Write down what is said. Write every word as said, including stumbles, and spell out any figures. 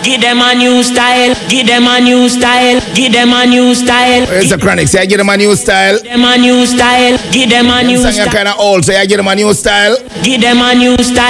give them a new style, give them a new style, give them a new style. It's a Chronic, so I give them a new style. Give them a new style, give them a new Song style. kind of old, so I give them a new style. Give them a new style.